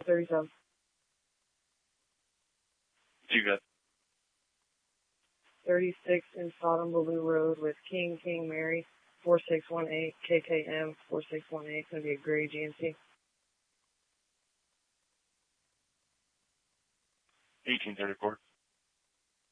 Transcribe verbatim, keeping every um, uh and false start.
thirty-seven. You got thirty-six in Fontainebleau Road with King, King Mary, four six one eight, K K M, four six one eight. It's going to be a gray G M C. eighteen thirty-four.